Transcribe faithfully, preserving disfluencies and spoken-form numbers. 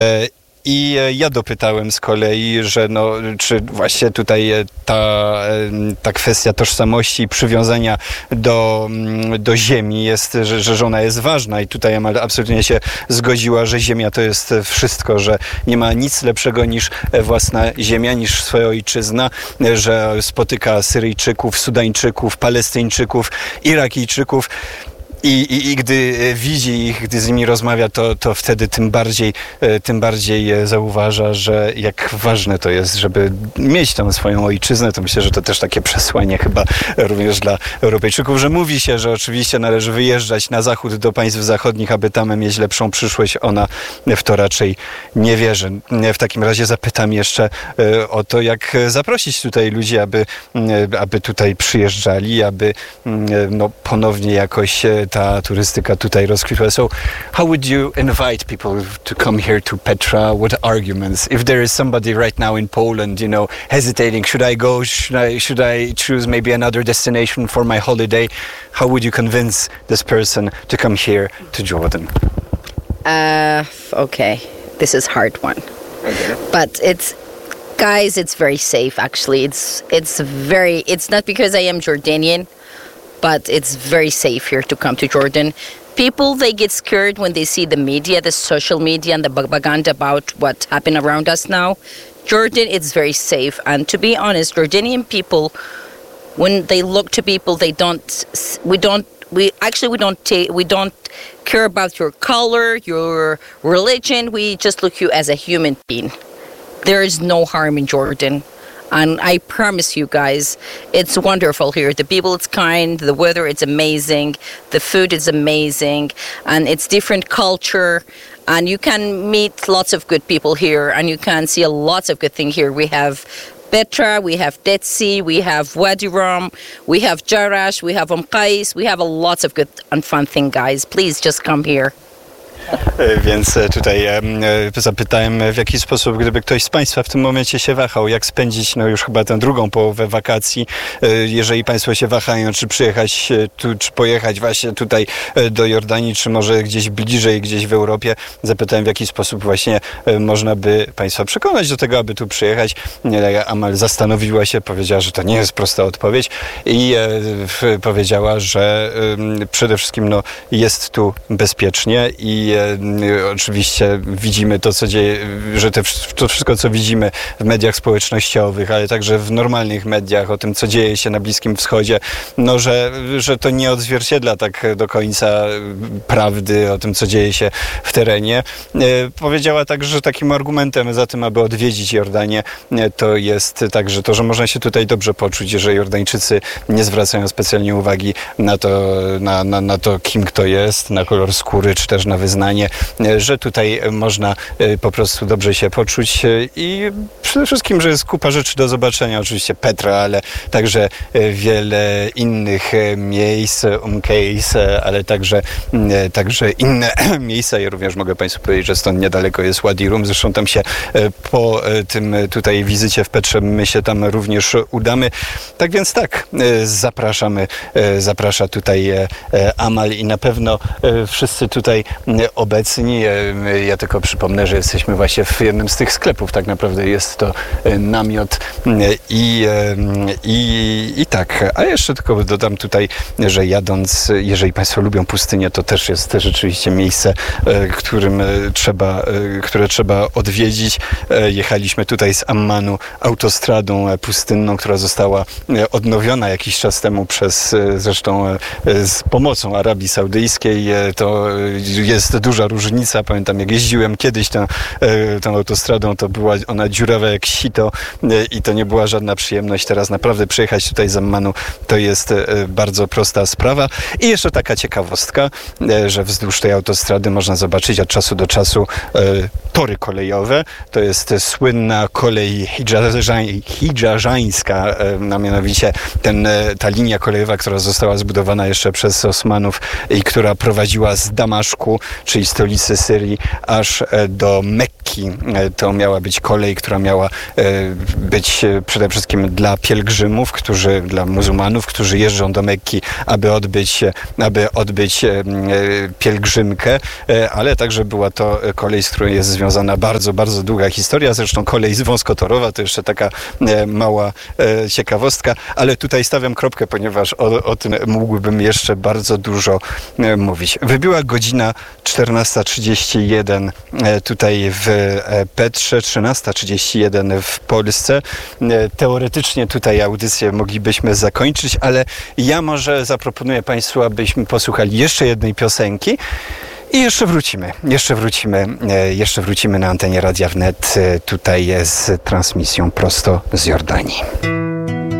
I ja dopytałem z kolei, że no, czy właśnie tutaj ta, ta kwestia tożsamości i przywiązania do, do ziemi jest, że, że ona jest ważna i tutaj Amal absolutnie się zgodziła, że ziemia to jest wszystko, że nie ma nic lepszego niż własna ziemia, niż swoja ojczyzna, że spotyka Syryjczyków, Sudańczyków, Palestyńczyków, Irakijczyków. I, i, I gdy widzi ich, gdy z nimi rozmawia, to, to wtedy tym bardziej, tym bardziej zauważa, że jak ważne to jest, żeby mieć tam swoją ojczyznę. To myślę, że to też takie przesłanie chyba również dla Europejczyków, że mówi się, że oczywiście należy wyjeżdżać na zachód do państw zachodnich, aby tam mieć lepszą przyszłość. Ona w to raczej nie wierzy. W takim razie zapytam jeszcze o to, jak zaprosić tutaj ludzi, aby, aby tutaj przyjeżdżali, aby no, ponownie jakoś ta turystyka tutaj rozkwitła. So how would you invite people to come here to Petra? What arguments? If there is somebody right now in Poland, you know, hesitating, should I go? Should I, should I choose maybe another destination for my holiday? How would you convince this person to come here to Jordan? Uh, okay. This is a hard one. Okay. But it's, guys, it's very safe actually. It's, it's very, it's not because I am Jordanian, but it's very safe here to come to Jordan. People, they get scared when they see the media, the social media and the propaganda about what's happening around us now. Jordan, it's very safe. And to be honest, Jordanian people, when they look to people, they don't, we don't, we actually, we don't take, we don't care about your color, your religion. We just look you as a human being. There is no harm in Jordan. And I promise you guys, it's wonderful here. The people, it's kind. The weather, it's amazing. The food is amazing. And it's different culture. And you can meet lots of good people here. And you can see lots of good things here. We have Petra, we have Dead Sea, we have Wadi Rum, we have Jarash, we have Umm Qais. We have a lots of good and fun things, guys. Please just come here. Więc tutaj zapytałem, w jaki sposób, gdyby ktoś z Państwa w tym momencie się wahał, jak spędzić no już chyba tę drugą połowę wakacji, jeżeli Państwo się wahają, czy przyjechać tu, czy pojechać właśnie tutaj do Jordanii, czy może gdzieś bliżej, gdzieś w Europie. Zapytałem, w jaki sposób właśnie można by Państwa przekonać do tego, aby tu przyjechać. Amal zastanowiła się, powiedziała, że to nie jest prosta odpowiedź i powiedziała, że przede wszystkim no, jest tu bezpiecznie i oczywiście widzimy to, co dzieje, że te, to wszystko, co widzimy w mediach społecznościowych, ale także w normalnych mediach, o tym, co dzieje się na Bliskim Wschodzie, no, że, że to nie odzwierciedla tak do końca prawdy o tym, co dzieje się w terenie. Powiedziała także, że takim argumentem za tym, aby odwiedzić Jordanię, to jest także to, że można się tutaj dobrze poczuć, że Jordańczycy nie zwracają specjalnie uwagi na to, na, na, na to, kim kto jest, na kolor skóry, czy też na wyznanie, że tutaj można po prostu dobrze się poczuć i przede wszystkim, że jest kupa rzeczy do zobaczenia. Oczywiście Petra, ale także wiele innych miejsc, Umm Qais, ale także, także inne miejsca. Ja również mogę Państwu powiedzieć, że stąd niedaleko jest Wadi Rum. Zresztą tam się po tym tutaj wizycie w Petrze my się tam również udamy. Tak więc tak, zapraszamy, zaprasza tutaj Amal i na pewno wszyscy tutaj obecni. Ja tylko przypomnę, że jesteśmy właśnie w jednym z tych sklepów. Tak naprawdę jest to namiot i, i, i tak. A jeszcze tylko dodam tutaj, że jadąc, jeżeli Państwo lubią pustynię, to też jest rzeczywiście miejsce, którym trzeba, które trzeba odwiedzić. Jechaliśmy tutaj z Ammanu autostradą pustynną, która została odnowiona jakiś czas temu przez, zresztą z pomocą Arabii Saudyjskiej. To jest duża różnica. Pamiętam, jak jeździłem kiedyś tą, tą autostradą, to była ona dziurawa jak sito i to nie była żadna przyjemność. Teraz naprawdę przyjechać tutaj z Ammanu to jest bardzo prosta sprawa. I jeszcze taka ciekawostka, że wzdłuż tej autostrady można zobaczyć od czasu do czasu tory kolejowe. To jest słynna kolej hidżażańska, a mianowicie ten, ta linia kolejowa, która została zbudowana jeszcze przez Osmanów i która prowadziła z Damaszku, czyli stolicy Syrii, aż do Mekki. Mekki. E, To miała być kolej, która miała e, być e, przede wszystkim dla pielgrzymów, którzy, dla muzułmanów, którzy jeżdżą do Mekki, aby odbyć, e, aby odbyć e, e, pielgrzymkę, e, ale także była to kolej, z którą jest związana bardzo, bardzo długa historia. Zresztą kolej wąskotorowa to jeszcze taka e, mała e, ciekawostka, ale tutaj stawiam kropkę, ponieważ o, o tym mógłbym jeszcze bardzo dużo e, mówić. Wybiła godzina czternasta trzydzieści jeden e, tutaj w e, Petrze, trzynasta trzydzieści jeden w Polsce. E, teoretycznie tutaj audycję moglibyśmy zakończyć, ale ja może zaproponuję Państwu, abyśmy posłuchali jeszcze jednej piosenki i jeszcze wrócimy. Jeszcze wrócimy, e, jeszcze wrócimy na antenie Radia Wnet, e, tutaj z transmisją prosto z Jordanii.